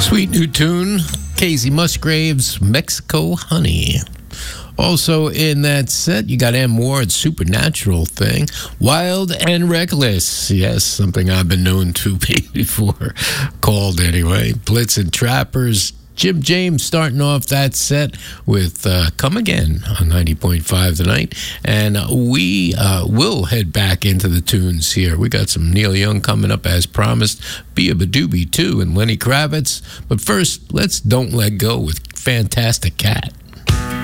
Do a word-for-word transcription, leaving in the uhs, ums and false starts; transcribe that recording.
Sweet new tune, Casey Musgraves, Mexico Honey. Also in that set, you got M. Ward's Supernatural thing, Wild and Reckless. Yes, something I've been known to be before, called anyway. Blitz and Trappers. Jim James starting off that set with uh, Come Again on ninety point five tonight. And we uh, will head back into the tunes here. We got some Neil Young coming up as promised. Be a Badoobie too, and Lenny Kravitz. But first, let's Don't Let Go with Fantastic Cat.